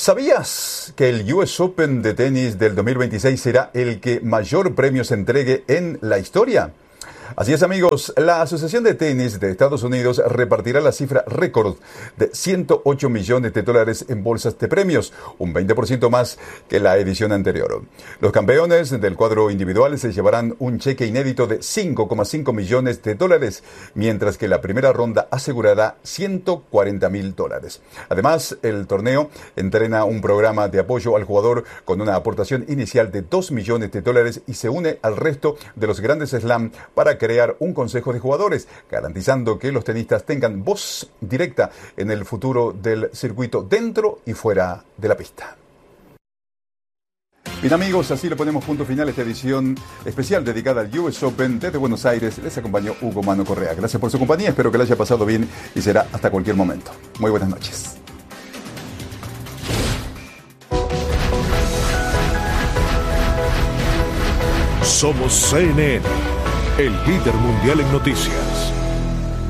¿Sabías que el US Open de tenis del 2026 será el que mayor premios entregue en la historia? Así es, amigos, la Asociación de Tenis de Estados Unidos repartirá la cifra récord de $108 millones en bolsas de premios, un 20% más que la edición anterior. Los campeones del cuadro individual se llevarán un cheque inédito de $5,5 millones, mientras que la primera ronda asegurará $140,000. Además, el torneo entrena un programa de apoyo al jugador con una aportación inicial de $2 millones y se une al resto de los grandes slam para crear un consejo de jugadores, garantizando que los tenistas tengan voz directa en el futuro del circuito dentro y fuera de la pista. Bien, amigos, así le ponemos punto final a esta edición especial dedicada al US Open. Desde Buenos Aires les acompañó Hugo Mano Correa. Gracias por su compañía, espero que le haya pasado bien y será hasta cualquier momento. Muy buenas noches. Somos CNN, el líder mundial en noticias.